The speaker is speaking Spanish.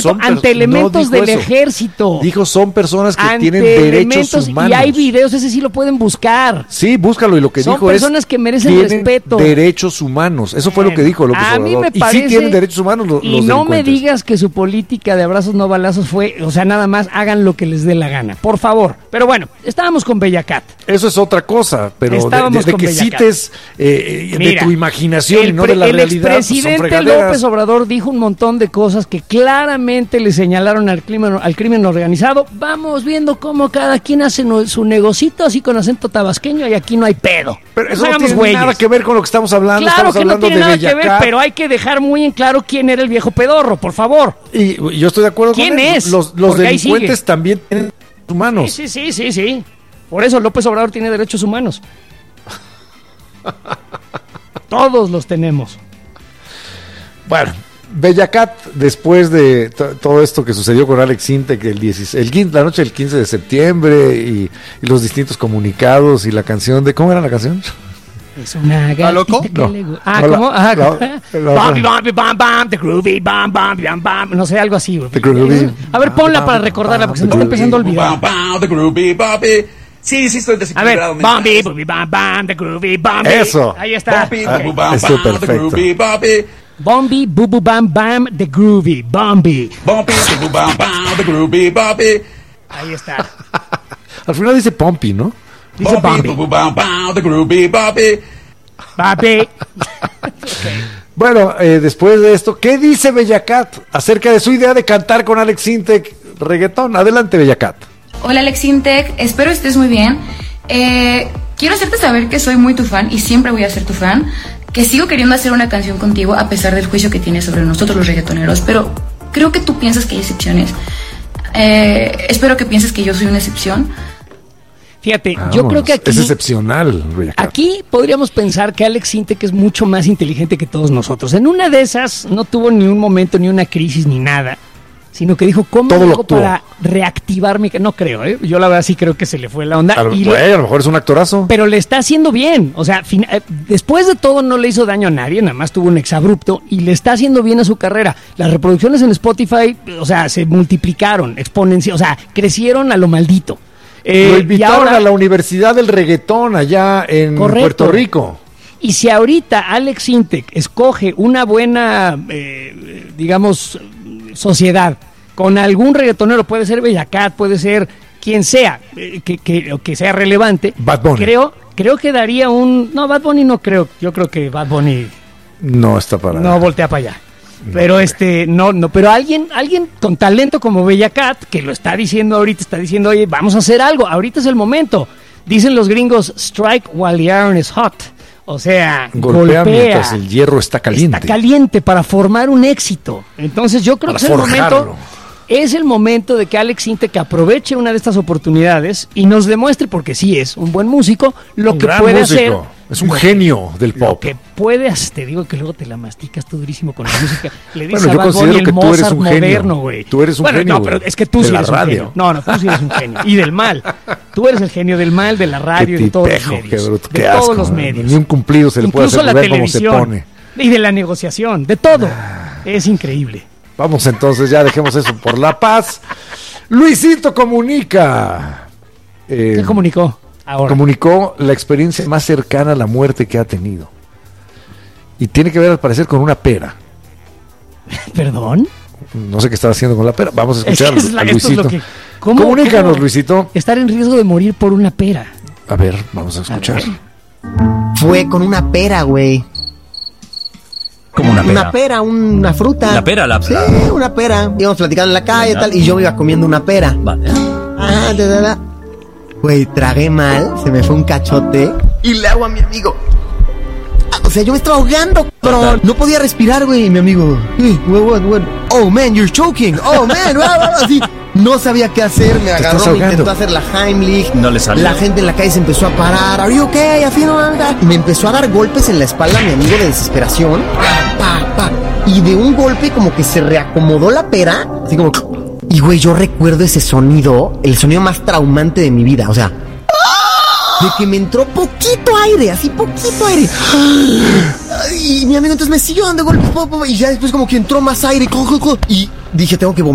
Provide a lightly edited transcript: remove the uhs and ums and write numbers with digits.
respeto ante elementos del ejército. Dijo, son personas que tienen derechos humanos. Y hay videos, ese sí lo pueden buscar. Sí, búscalo, y lo que dijo es... Son personas que merecen respeto. Derechos humanos, eso fue lo que dijo López Obrador. A mí me parece... Y sí tienen derechos humanos los y no me digas que su política de abrazos no balazos fue, o sea, nada más hagan lo que les dé la gana, por favor. Pero bueno, estábamos con Bellacat. Eso es otra cosa, pero de que cites de tu imaginación y no de la realidad. El presidente López Obrador dijo un montón de cosas que claramente le señalaron al crimen organizado. Vamos viendo cómo cada quien hace su negocito así con acento tabasqueño y aquí no hay pedo. Pero eso no tiene nada que ver con lo que estamos hablando. Claro estamos que no tiene nada que ver, Bellacat. pero hay que dejar muy en claro quién era el viejo pedorro, por favor. Y yo estoy de acuerdo con él. ¿Quién es? Los delincuentes también tienen derechos humanos. Sí. Por eso López Obrador tiene derechos humanos. Todos los tenemos. Bueno, Bellacat, después de todo esto que sucedió con Alex Sintek la noche del 15 de septiembre y los distintos comunicados y la canción de... ¿Cómo era la canción? Es una gatita loco? que No. le gusta. ¿Cómo? Bam, bam, bam, bam, the groovy, bam, bam, bam, bam. No sé, algo así, güey. The groovy. A ver, ponla para recordarla, porque se me está empezando a olvidar. Bam, bam, the groovy, baby. Sí, estoy A desequilibrado. ver, Bombi, Booby, Bam, Bam, the groovy, Bombi. Eso. Ahí está. Bombi, Ok. boo, bam, Estuvo bam, the perfecto. groovy, Bombi. Bombi, Boo Boo Bam Bam, the groovy, Bombi. Bombi, boo, bam, bam, the groovy, Bombi. Ahí está. Al final dice Pompi, ¿no? Dice Bombi, Bombi. boo, bam, bam, the groovy, Bombi. Papi. Bueno, después de esto, ¿qué dice Bellacat acerca de su idea de cantar con Alex Sintek reggaetón? Adelante, Bellacat. Hola Alex Sintek, espero estés muy bien. Quiero hacerte saber que soy muy tu fan y siempre voy a ser tu fan, que sigo queriendo hacer una canción contigo a pesar del juicio que tienes sobre nosotros los reggaetoneros, pero creo que tú piensas que hay excepciones. Espero que pienses que yo soy una excepción. Fíjate, Vamos, yo creo que aquí... es excepcional, Bellacat. Aquí podríamos pensar que Alex Sintek es mucho más inteligente que todos nosotros. En una de esas no tuvo ni un momento, ni una crisis, ni nada, sino que dijo, ¿cómo Todo lo hago actuó. para reactivar mi... No creo, ¿eh? Yo la verdad sí creo que se le fue la onda. A lo mejor es un actorazo. Pero le está haciendo bien. O sea, después de todo no le hizo daño a nadie, nada más tuvo un exabrupto y le está haciendo bien a su carrera. Las reproducciones en Spotify, o sea, se multiplicaron, o sea, crecieron a lo maldito. Lo invitaron y ahora, a la Universidad del Reggaetón allá en Correcto. Puerto Rico. Y si ahorita Alex Sintek escoge una buena, digamos, sociedad con algún reggaetonero, puede ser Bellacat, puede ser quien sea, que sea relevante. Bad Bunny. Creo que daría un... No, Bad Bunny no creo. Yo creo que Bad Bunny No está para... no voltea para allá. Pero pero alguien con talento como Bellacat, que lo está diciendo ahorita, está diciendo, oye, vamos a hacer algo, ahorita es el momento. Dicen los gringos, strike while the iron is hot. O sea, Golpea mientras el hierro está caliente. Está caliente para formar un éxito. Entonces yo creo Para que es forjarlo. es el momento de que Alex Sintek aproveche una de estas oportunidades y nos demuestre, porque sí es un buen músico, lo Un que gran puede músico. hacer. Es un genio del Lo pop. que puede hacer, te digo que luego te la masticas tú durísimo con la música. Le dices Bueno, yo a Bad Bunny considero el que tú eres Mozart un genio. moderno, güey. Tú eres un genio, No, pero güey, es que tú de sí la eres un radio. genio. No, tú sí eres un genio. Y del mal. Tú eres el genio del mal, de la radio y de todos los tipejo, medios. qué bruto, de qué todos asco, los ¿no? medios. Ni un cumplido se le puede Incluso hacer la ver cómo se televisión. pone. Y de la negociación, de todo. Es increíble. Vamos entonces, ya dejemos eso por la paz. Luisito comunica. ¿Qué comunicó ahora? Comunicó la experiencia más cercana a la muerte que ha tenido. Y tiene que ver, al parecer, con una pera. ¿Perdón? No sé qué estaba haciendo con la pera. Vamos a escuchar Es que a esto es Luisito. lo que... ¿Cómo- Comunícanos, cómo Luisito. estar en riesgo de morir por una pera? A ver, vamos a escuchar. Fue con una pera, güey. Como una pera. Una pera, una fruta. ¿La pera? Sí, una pera. Íbamos platicando en la calle tal, y yo iba comiendo una pera. Vale. Güey, tragué mal, se me fue un cachote y le hago a mi amigo. O sea, yo me estaba ahogando, pero no podía respirar, güey. Y mi amigo, what? Oh, man, you're choking. Oh, man, así. No sabía qué hacer, me estás agarró, me ahogando. intentó hacer la Heimlich. No le salió. La gente en la calle se empezó a parar. Are you okay? Así no anda. Me empezó a dar golpes en la espalda a mi amigo de desesperación. Pa. Y de un golpe como que se reacomodó la pera. Así como... Y güey, yo recuerdo ese sonido, el sonido más traumante de mi vida. O sea, de que me entró poquito aire, así poquito aire. Y mi amigo entonces me siguió dando golpes. Y ya después como que entró más aire. Y dije, tengo que vomitar.